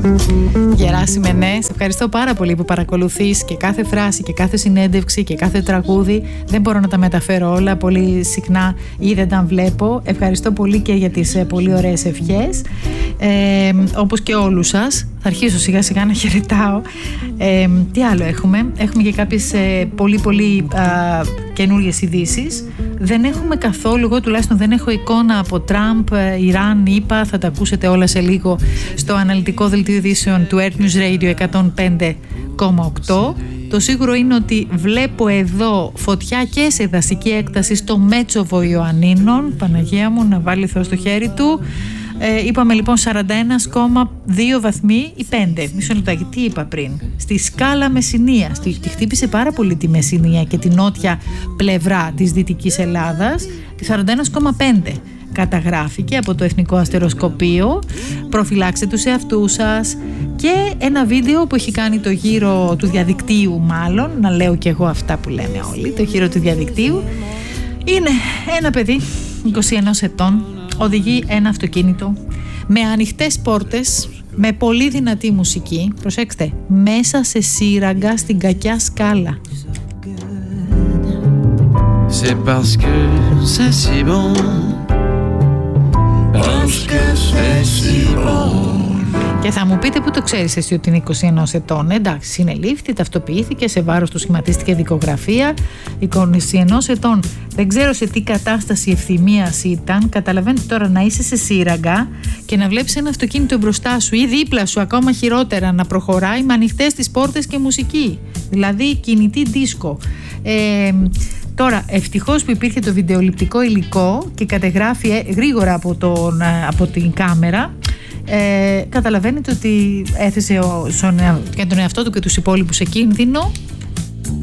Γεράσιμε, ναι, σε ευχαριστώ πάρα πολύ που παρακολουθείς και κάθε φράση και κάθε συνέντευξη και κάθε τραγούδι. Δεν μπορώ να τα μεταφέρω όλα πολύ συχνά ή δεν τα βλέπω. Ευχαριστώ πολύ και για τις πολύ ωραίες ευχές, όπως και όλους σας. Θα αρχίσω σιγά σιγά να χαιρετάω. Τι άλλο έχουμε? Έχουμε και κάποιες πολύ καινούριες ειδήσεις. Δεν έχουμε καθόλου, εγώ τουλάχιστον δεν έχω εικόνα από Τραμπ, Ιράν, ΗΠΑ. Θα τα ακούσετε όλα σε λίγο στο αναλυτικό δελτίο ειδήσεων του Earth News Radio 105,8. Το σίγουρο είναι ότι βλέπω εδώ φωτιά και σε δασική έκταση στο Μέτσοβο Ιωαννίνων. Παναγία μου, να βάλει Θεό στο χέρι του. Είπαμε λοιπόν 41,2 βαθμοί ή 5. Μισό λεπτάκι, τι είπα πριν? Στη σκάλα Μεσσηνίας. Τη χτύπησε πάρα πολύ τη Μεσσηνία και τη νότια πλευρά της Δυτικής Ελλάδας. 41,5 καταγράφηκε από το Εθνικό Αστεροσκοπείο. Προφυλάξτε τους εαυτούς σας. Και ένα βίντεο που έχει κάνει το γύρο του διαδικτύου, μάλλον να λέω και εγώ αυτά που λένε όλοι, το γύρο του διαδικτύου. Είναι ένα παιδί 21 ετών, οδηγεί ένα αυτοκίνητο με ανοιχτές πόρτες, με πολύ δυνατή μουσική, προσέξτε, μέσα σε σύραγγα στην κακιά σκάλα. C'est parce que c'est si bon, parce que c'est si bon. Και θα μου πείτε, πού το ξέρεις εσύ ότι είναι 21 ετών? Εντάξει, συνελήφθη, ταυτοποιήθηκε, σε βάρος του σχηματίστηκε δικογραφία. 21 ετών. Δεν ξέρω σε τι κατάσταση ευθυμίας ήταν. Καταλαβαίνετε τώρα να είσαι σε σύραγγα και να βλέπεις ένα αυτοκίνητο μπροστά σου ή δίπλα σου, ακόμα χειρότερα, να προχωράει με ανοιχτές τις πόρτες και μουσική. Δηλαδή κινητή δίσκο. Τώρα, ευτυχώς που υπήρχε το βιντεοληπτικό υλικό και κατεγράφει γρήγορα από την κάμερα. Καταλαβαίνετε ότι έθεσε και τον εαυτό του και τους υπόλοιπους σε κίνδυνο